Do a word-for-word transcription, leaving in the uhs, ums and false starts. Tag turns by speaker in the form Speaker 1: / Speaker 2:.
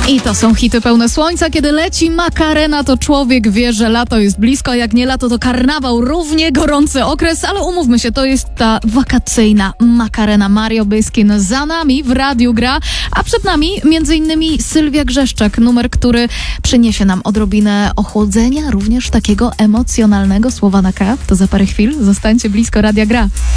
Speaker 1: I to są hity pełne słońca. Kiedy leci Macarena, to człowiek wie, że lato jest blisko, a jak nie lato, to karnawał. Równie gorący okres, ale umówmy się, to jest ta wakacyjna Macarena. Mario Byskin za nami w Radiu Gra, a przed nami między innymi Sylwia Grzeszczak, numer, który przyniesie nam odrobinę ochłodzenia, również takiego emocjonalnego. Słowa na K, to za parę chwil. Zostańcie blisko Radia Gra.